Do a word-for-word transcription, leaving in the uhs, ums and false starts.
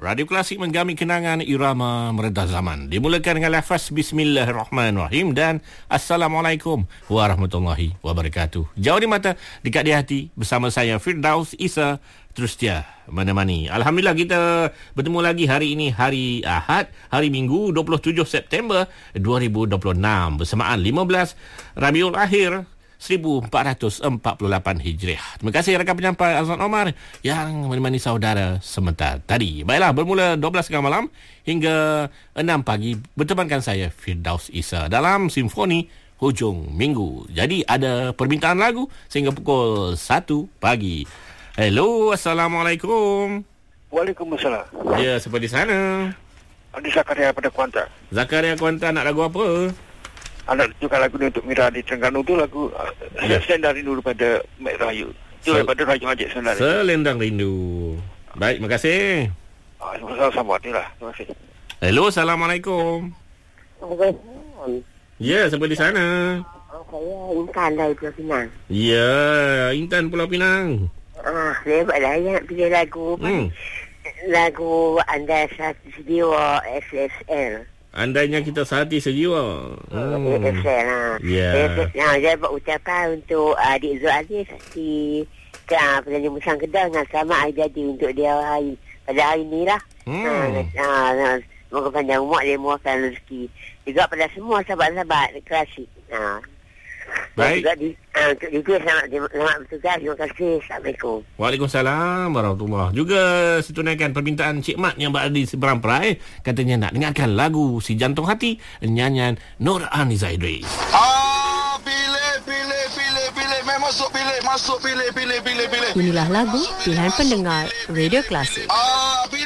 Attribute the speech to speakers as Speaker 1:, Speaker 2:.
Speaker 1: Radio Klasik menggami kenangan irama meredah zaman. Dimulakan dengan lafaz Bismillahirrahmanirrahim dan Assalamualaikum warahmatullahi wabarakatuh. Jauh di mata, dekat di hati, bersama saya Firdaus Isa, terus setia menemani. Alhamdulillah kita bertemu lagi hari ini, hari Ahad, hari Minggu dua puluh tujuh September dua ribu dua puluh enam bersamaan lima belas Rabiul Akhir seribu empat ratus empat puluh lapan Hijriah. Terima kasih rakan penyampai Azlan Omar yang menemani saudara sebentar tadi. Baiklah, bermula dua belas tengah malam hingga enam pagi bertemankan saya Firdaus Isa dalam Simfoni Hujung Minggu. Jadi ada permintaan lagu sehingga pukul satu pagi. Hello, Assalamualaikum.
Speaker 2: Waalaikumsalam.
Speaker 1: Ya, seperti sana.
Speaker 2: Adi Zakaria pada Kuantan.
Speaker 1: Zakaria Kuantan nak lagu apa?
Speaker 2: Anak juga lagu ni untuk Mira di Terengganu tu lagu
Speaker 1: Ya.
Speaker 2: Selendang Rindu daripada Mek Rayu. Itu
Speaker 1: Sel-
Speaker 2: daripada Raja Majid Selendang Rindu.
Speaker 1: Selendang Rindu. Baik, terima kasih.
Speaker 2: Ah, sama-sama ni lah. Terima kasih.
Speaker 1: Hello, Assalamualaikum. Ya, seperti sana.
Speaker 3: Oh, saya Intan dari Pulau Pinang.
Speaker 1: Ya, Intan Pulau Pinang.
Speaker 3: Ah, saya buat lah yang nak pilih lagu apa
Speaker 1: Hmm.
Speaker 3: ni? Lagu Anda Satu Sediwa S S L.
Speaker 1: Andainya kita sehati sejiwa.
Speaker 3: Hmm. S S L lah.
Speaker 1: Ya.
Speaker 3: Saya, nah, saya buat ucapan untuk adik Zul Aziz di ke uh, Penyanyi Musang Kedah dengan selamat hari jadi untuk dia hari pada hari ni lah.
Speaker 1: Hmm.
Speaker 3: Nah, nah, nah, semoga panjang umur dia murahkan rezeki. Juga pada semua sahabat-sahabat klasik. Nah.
Speaker 1: Baik.
Speaker 3: Juga di, uh, untuk juga selamat, selamat bertugas. Terima kasih. Assalamualaikum.
Speaker 1: Waalaikumsalam warahmatullahi. Juga setunaikan permintaan Cik Mat yang berada di seberang perai. Katanya nak dengarkan lagu Si Jantung Hati, nyanyian Nur Aniza Idris.
Speaker 4: Ah, pilih, pilih, pilih, pilih. Memang masuk pilih, masuk pilih, pilih, pilih, pilih, pilih.
Speaker 5: Inilah lagu pilihan pendengar Radio Klasik.
Speaker 4: Ah, pilih.